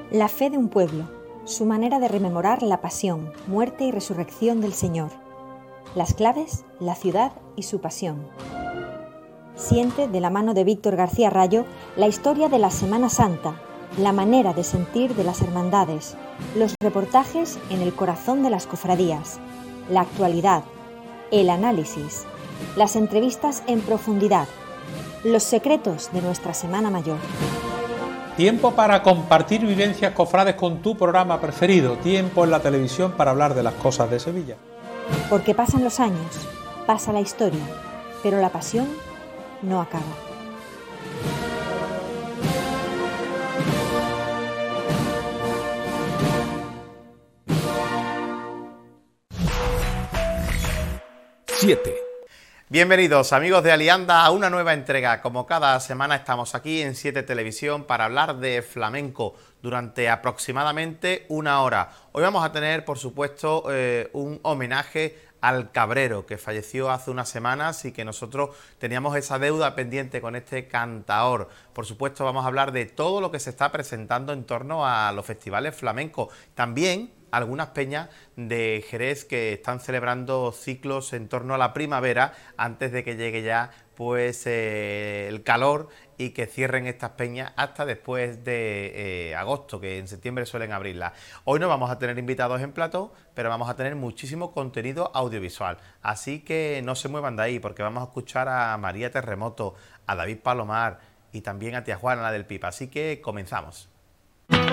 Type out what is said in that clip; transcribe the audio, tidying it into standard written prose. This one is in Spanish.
La fe de un pueblo, su manera de rememorar la pasión, muerte y resurrección del Señor. Las claves, la ciudad y su pasión. Siente, de la mano de Víctor García Rayo, la historia de la Semana Santa, la manera de sentir de las hermandades, los reportajes en el corazón de las cofradías, la actualidad, el análisis, las entrevistas en profundidad, los secretos de nuestra Semana Mayor. Tiempo para compartir vivencias cofrades con tu programa preferido. Tiempo en la televisión para hablar de las cosas de Sevilla. Porque pasan los años, pasa la historia, pero la pasión no acaba. Bienvenidos amigos de Alianda a una nueva entrega. Como cada semana estamos aquí en 7 Televisión para hablar de flamenco durante aproximadamente una hora. Hoy vamos a tener, por supuesto, un homenaje al Cabrero, que falleció hace unas semanas y que nosotros teníamos esa deuda pendiente con este cantaor. Por supuesto, vamos a hablar de todo lo que se está presentando en torno a los festivales flamencos. También algunas peñas de Jerez que están celebrando ciclos en torno a la primavera antes de que llegue ya pues el calor y que cierren estas peñas hasta después de agosto, que en septiembre suelen abrirlas. Hoy no vamos a tener invitados en plató, pero vamos a tener muchísimo contenido audiovisual, así que no se muevan de ahí porque vamos a escuchar a María Terremoto, a David Palomar y también a Tía Juana, la del Pipa, así que comenzamos.